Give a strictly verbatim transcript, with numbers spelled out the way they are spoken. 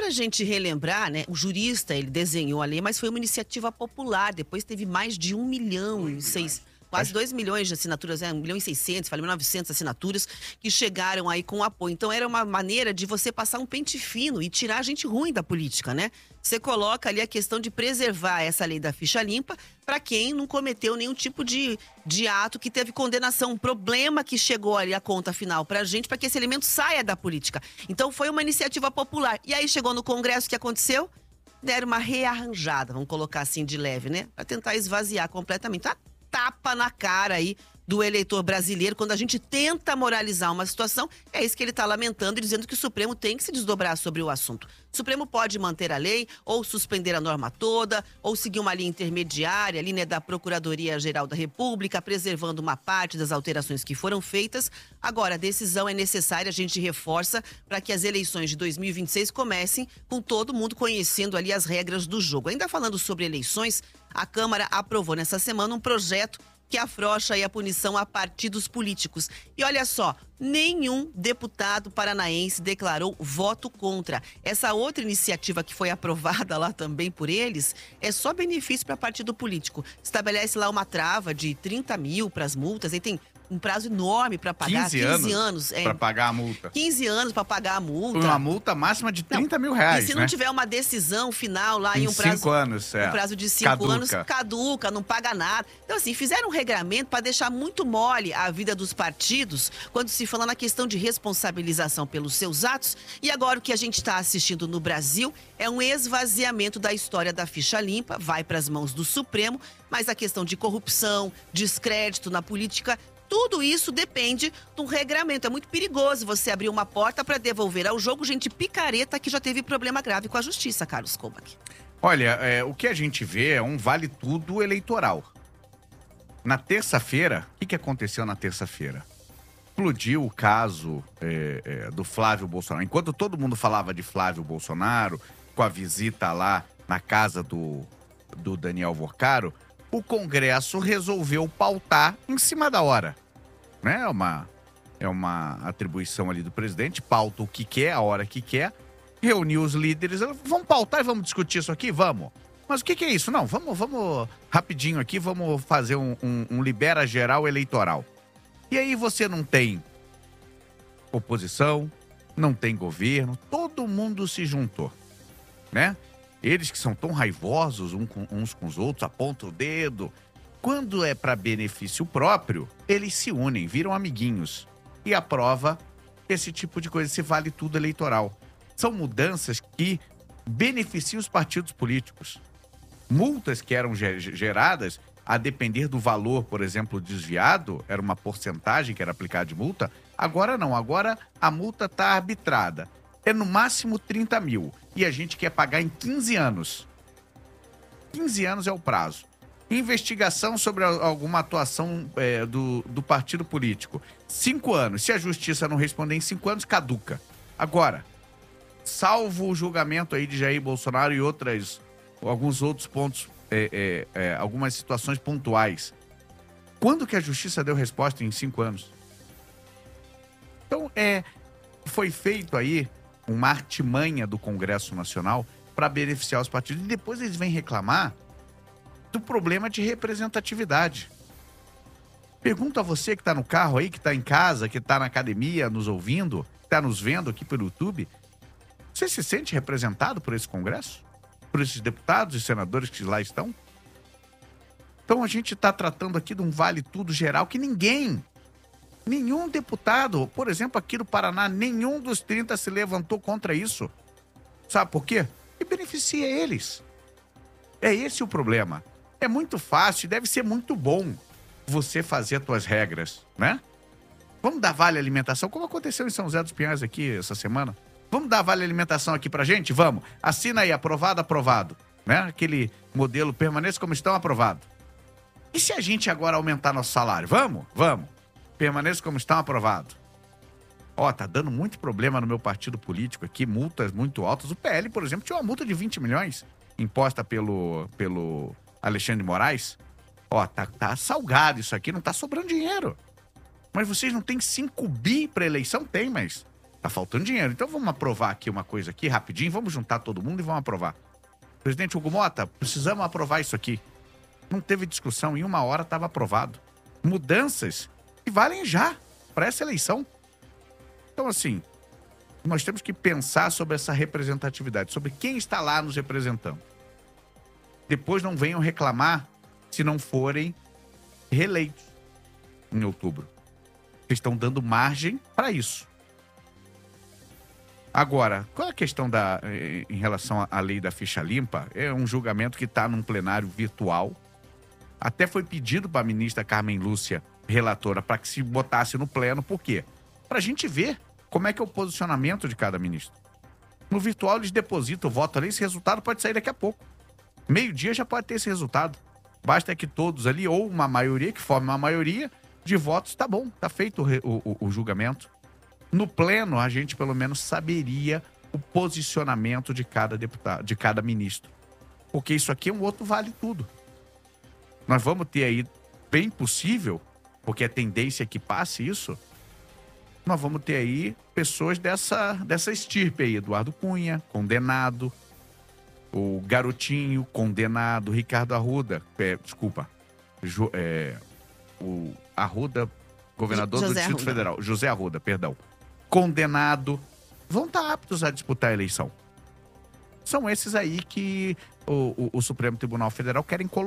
pra gente relembrar, né? O jurista, ele desenhou a lei, mas foi uma iniciativa popular. Depois teve mais de um milhão e seis... Quase dois milhões de assinaturas, né? um milhão e seiscentos, falei, novecentas assinaturas que chegaram aí com apoio. Então era uma maneira de você passar um pente fino e tirar a gente ruim da política, né? Você coloca ali a questão de preservar essa lei da ficha limpa para quem não cometeu nenhum tipo de, de ato que teve condenação. Um problema que chegou ali a conta final pra gente, para que esse elemento saia da política. Então foi uma iniciativa popular. E aí chegou no Congresso, o que aconteceu? Deram uma rearranjada, vamos colocar assim de leve, né? Para tentar esvaziar completamente. Tá? Tapa na cara aí do eleitor brasileiro, quando a gente tenta moralizar uma situação, é isso que ele está lamentando e dizendo que o Supremo tem que se desdobrar sobre o assunto. O Supremo pode manter a lei, ou suspender a norma toda, ou seguir uma linha intermediária ali, né, da Procuradoria-Geral da República, preservando uma parte das alterações que foram feitas. Agora, a decisão é necessária, a gente reforça, para que as eleições de dois mil e vinte e seis comecem com todo mundo conhecendo ali as regras do jogo. Ainda falando sobre eleições, a Câmara aprovou nessa semana um projeto que afrouxa aí a punição a partidos políticos. E olha só, nenhum deputado paranaense declarou voto contra. Essa outra iniciativa que foi aprovada lá também por eles é só benefício para partido político. Estabelece lá uma trava de trinta mil para as multas, aí tem um prazo enorme para pagar. quinze anos é, para pagar a multa. quinze anos para pagar a multa. Uma multa máxima de trinta mil reais, E se né? não tiver uma decisão final lá em em um prazo, cinco anos, é. um prazo de cinco Caduca. anos, caduca, não paga nada. Então, assim, fizeram um regramento para deixar muito mole a vida dos partidos quando se fala na questão de responsabilização pelos seus atos. E agora o que a gente está assistindo no Brasil é um esvaziamento da história da ficha limpa, vai para as mãos do Supremo, mas a questão de corrupção, descrédito na política, tudo isso depende de um regramento. É muito perigoso você abrir uma porta para devolver ao jogo gente picareta que já teve problema grave com a justiça, Carlos Kovac. Olha, é, o que a gente vê é um vale-tudo eleitoral. Na terça-feira, o que, que aconteceu na terça-feira? Explodiu o caso é, é, do Flávio Bolsonaro. Enquanto todo mundo falava de Flávio Bolsonaro, com a visita lá na casa do, do Daniel Vorcaro, o Congresso resolveu pautar em cima da hora. Né? É uma, é uma atribuição ali do presidente, pauta o que quer, a hora que quer, reuniu os líderes, vamos pautar e vamos discutir isso aqui? Vamos. Mas o que, que é isso? Não, vamos, vamos rapidinho aqui, vamos fazer um, um, um libera geral eleitoral. E aí você não tem oposição, não tem governo, todo mundo se juntou, né? Eles que são tão raivosos uns com os outros, apontam o dedo. Quando é para benefício próprio, eles se unem, viram amiguinhos. E aprova esse tipo de coisa, esse vale tudo eleitoral. São mudanças que beneficiam os partidos políticos. Multas que eram geradas a depender do valor, por exemplo, desviado, era uma porcentagem que era aplicada de multa. Agora não, agora a multa está arbitrada. É no máximo trinta mil. E a gente quer pagar em quinze anos. quinze anos é o prazo. Investigação sobre alguma atuação é, do, do partido político. Cinco anos. Se a justiça não responder em cinco anos, caduca. Agora, salvo o julgamento aí de Jair Bolsonaro e outras, alguns outros pontos, é, é, é, algumas situações pontuais. Quando que a justiça deu resposta em cinco anos? Então, é, foi feito aí uma artimanha do Congresso Nacional para beneficiar os partidos. E depois eles vêm reclamar do problema de representatividade. Pergunto a você que está no carro aí, que está em casa, que está na academia nos ouvindo, que está nos vendo aqui pelo YouTube, você se sente representado por esse Congresso? Por esses deputados e senadores que lá estão? Então a gente está tratando aqui de um vale-tudo geral que ninguém... Nenhum deputado, por exemplo, aqui do Paraná, nenhum dos trinta se levantou contra isso. Sabe por quê? E beneficia eles. É esse o problema. É muito fácil, deve ser muito bom você fazer as tuas regras, né? Vamos dar vale alimentação, como aconteceu em São José dos Pinhais aqui essa semana. Vamos dar vale alimentação aqui pra gente? Vamos. Assina aí, aprovado, aprovado. Né? Aquele modelo permaneça como estão, aprovado. E se a gente agora aumentar nosso salário? Vamos? Vamos. Permaneça como estão, aprovado. Ó, tá dando muito problema no meu partido político aqui, multas muito altas. O P L, por exemplo, tinha uma multa de vinte milhões imposta pelo, pelo Alexandre de Moraes. Ó, tá, tá salgado isso aqui, não tá sobrando dinheiro. Mas vocês não têm cinco bi para eleição? Tem, mas Tá faltando dinheiro. Então vamos aprovar aqui uma coisa aqui, rapidinho, vamos juntar todo mundo e vamos aprovar. Presidente Hugo Mota, precisamos aprovar isso aqui. Não teve discussão, em uma hora estava aprovado. Mudanças que valem já para essa eleição. Então, assim, nós temos que pensar sobre essa representatividade, sobre quem está lá nos representando. Depois não venham reclamar se não forem reeleitos em outubro. Eles estão dando margem para isso. Agora, qual é a questão da, em relação à lei da ficha limpa? É um julgamento que está num plenário virtual. Até foi pedido para a ministra Carmen Lúcia, relatora, para que se botasse no pleno. Por quê? Para a gente ver como é que é o posicionamento de cada ministro. No virtual eles depositam o voto ali, esse resultado pode sair daqui a pouco. Meio-dia já pode ter esse resultado. Basta que todos ali, ou uma maioria, que forme uma maioria de votos, tá bom, tá feito o, o, o julgamento. No pleno, a gente pelo menos saberia o posicionamento de cada deputado, de cada ministro. Porque isso aqui é um outro vale tudo. Nós vamos ter aí, bem possível, porque a tendência é que passe isso, nós vamos ter aí pessoas dessa, dessa estirpe aí. Eduardo Cunha, condenado. O Garotinho, condenado. Ricardo Arruda, é, desculpa. Jo, é, o Arruda, governador José do Distrito Arruda. Federal. José Arruda, perdão. Condenado. Vão estar aptos a disputar a eleição. São esses aí que o, o, o Supremo Tribunal Federal querem colocar.